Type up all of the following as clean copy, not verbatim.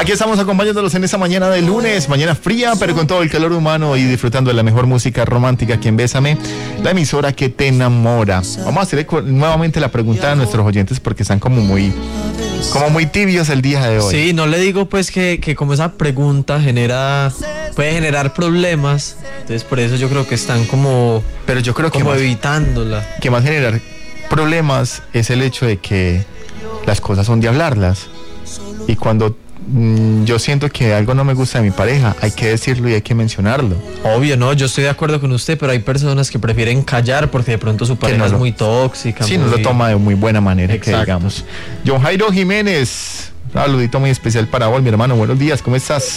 Aquí estamos acompañándolos en esta mañana de lunes, mañana fría, pero con todo el calor humano y disfrutando de la mejor música romántica aquí en Bésame, la emisora que te enamora. Vamos a hacerle nuevamente la pregunta a nuestros oyentes porque están como muy tibios el día de hoy. Sí, no le digo pues que como esa pregunta puede generar problemas, entonces por eso yo creo que están pero yo creo que más, evitándola. Que más generar problemas es el hecho de que las cosas son de hablarlas. Y cuando yo siento que algo no me gusta de mi pareja, hay que decirlo y hay que mencionarlo. Obvio, no, yo estoy de acuerdo con usted, pero hay personas que prefieren callar porque de pronto su pareja es muy tóxica. Sí, no lo toma de muy buena manera. Exacto. Que digamos. John Jairo Jiménez, un saludito muy especial para vos, mi hermano. Buenos días, ¿cómo estás?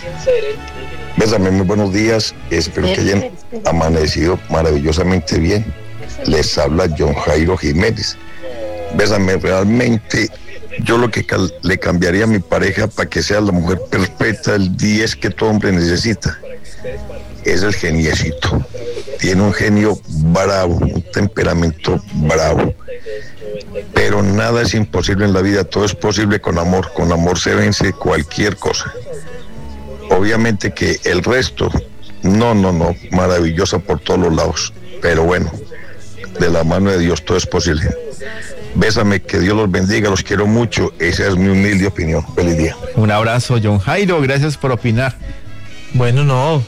Bésame, muy buenos días. Espero que hayan amanecido maravillosamente bien. Les habla John Jairo Jiménez. Bésame, realmente yo lo que le cambiaría a mi pareja para que sea la mujer perfecta, el 10 que todo hombre necesita, es el geniecito. Tiene un genio bravo, un temperamento bravo, pero nada es imposible en la vida, todo es posible con amor se vence cualquier cosa. Obviamente que el resto, no, maravillosa por todos los lados, pero bueno, de la mano de Dios todo es posible. Bésame, que Dios los bendiga, los quiero mucho. Esa es mi humilde opinión. Feliz día. Un abrazo, John Jairo, gracias por opinar. Bueno,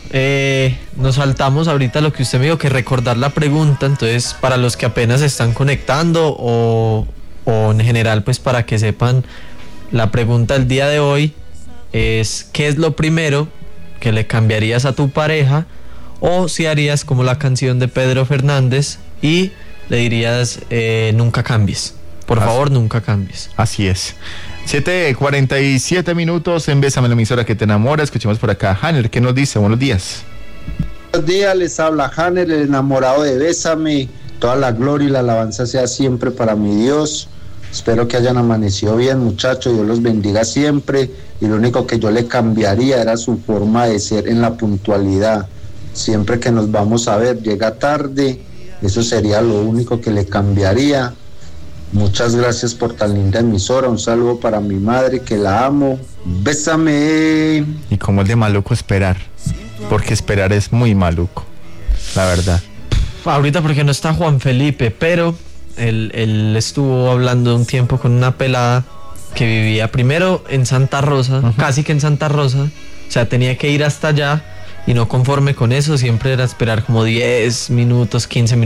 nos saltamos ahorita lo que usted me dijo, que recordar la pregunta. Entonces, para los que apenas se están conectando o en general, pues para que sepan, la pregunta del día de hoy es: ¿qué es lo primero que le cambiarías a tu pareja? O si harías como la canción de Pedro Fernández y le dirías, nunca cambies. Por favor, nunca cambies. Así es. 7:47 minutos en Bésame, la emisora que te enamora. Escuchemos por acá a Hanner, ¿qué nos dice? Buenos días. Buenos días, les habla Hanner, el enamorado de Bésame. Toda la gloria y la alabanza sea siempre para mi Dios. Espero que hayan amanecido bien, muchachos. Dios los bendiga siempre. Y lo único que yo le cambiaría era su forma de ser en la puntualidad. Siempre que nos vamos a ver, llega tarde. Eso sería lo único que le cambiaría. Muchas gracias por tan linda emisora. Un saludo para mi madre, que la amo. Bésame. Y como es de maluco esperar, porque esperar es muy maluco, la verdad. Ahorita porque no está Juan Felipe, pero él estuvo hablando un tiempo con una pelada que vivía primero en Santa Rosa, casi que en Santa Rosa. O sea, tenía que ir hasta allá y no conforme con eso, siempre era esperar como 10 minutos, 15 minutos.